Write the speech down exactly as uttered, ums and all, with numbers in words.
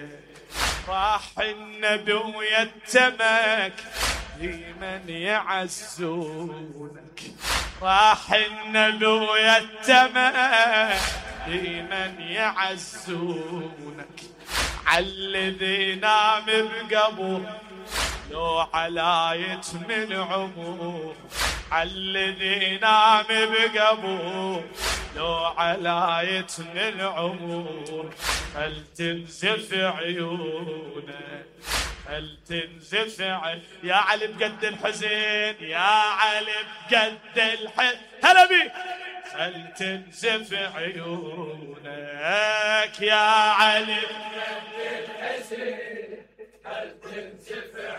راح النبي ويتمك ديما يعزونك، راح النبي ويتمك ديما يعزونك، عالذي نام بقبر لو على يتم العمر، عالذي نام بقبر لو على يتم العمر، فلتنزف عيونه فلتنزف عيونه. يا علي بقد الحزين، يا علي بقد الحزين، هلا بيك. فلتنزف عيونك يا علي بقد الحزين، فلتنزف